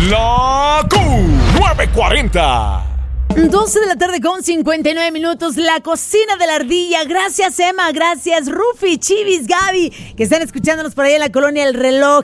La Q940. 12 de la tarde con 59 minutos, la cocina de la ardilla. Gracias, Emma, gracias, Rufi, Chivis, Gaby, que están escuchándonos por ahí en la colonia El Reloj.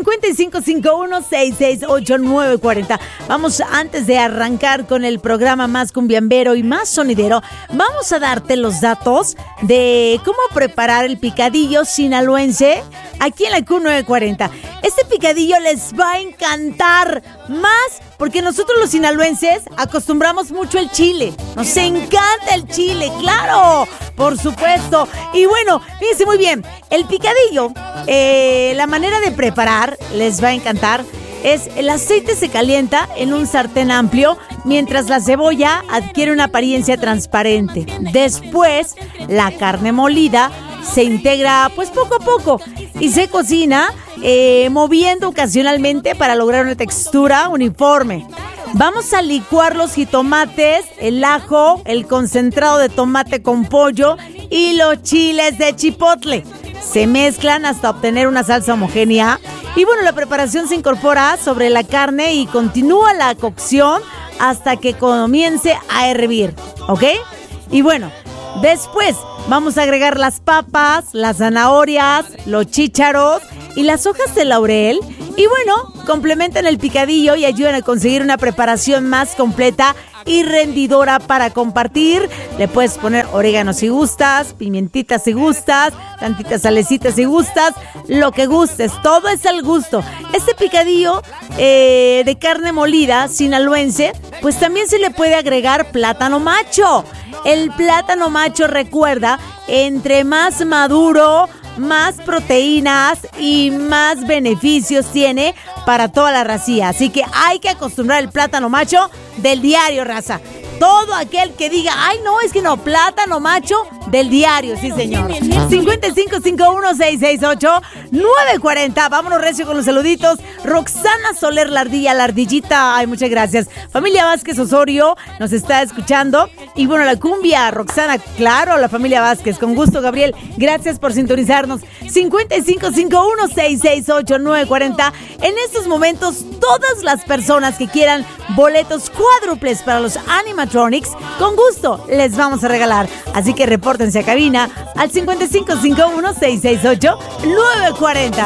5551-668-940. Vamos, antes de arrancar con el programa más cumbiambero y más sonidero, vamos a darte los datos de cómo preparar el picadillo sinaloense aquí en la Q940. Este picadillo les va a encantar más porque nosotros los sinaloenses acostumbramos mucho el chile. Nos encanta el chile, claro, por supuesto. Y bueno, fíjense muy bien, el picadillo, la manera de preparar les va a encantar. Es el aceite se calienta en un sartén amplio mientras la cebolla adquiere una apariencia transparente. Después, la carne molida se integra pues poco a poco y se cocina moviendo ocasionalmente para lograr una textura uniforme. Vamos a licuar los jitomates, el ajo, el concentrado de tomate con pollo y los chiles de chipotle. Se mezclan hasta obtener una salsa homogénea. Y bueno, la preparación se incorpora sobre la carne y continúa la cocción hasta que comience a hervir, ¿ok? Y bueno, después vamos a agregar las papas, las zanahorias, los chícharos y las hojas de laurel. Y bueno, complementan el picadillo y ayudan a conseguir una preparación más completa y rendidora para compartir. Le puedes poner orégano si gustas, pimientitas si gustas, tantitas salecitas si gustas, lo que gustes, todo es al gusto. Este picadillo de carne molida sinaloense, pues también se le puede agregar plátano macho. El plátano macho, recuerda, entre más maduro, más proteínas y más beneficios tiene para toda la racía. Así que hay que acostumbrar el plátano macho del diario, raza. Todo aquel que diga, ay, no, es que no, plátano macho del diario, sí, señor. 5551-668-940. Vámonos recio con los saluditos. Roxana Soler, la ardillita, ay, muchas gracias. Familia Vázquez Osorio nos está escuchando. Y bueno, la cumbia, Roxana, claro, la familia Vázquez, con gusto, Gabriel. Gracias por sintonizarnos. 5551-668-940. En estos momentos, todas las personas que quieran boletos cuádruples para los Animatronics, con gusto les vamos a regalar. Así que repórtense a cabina al 5551-668-940.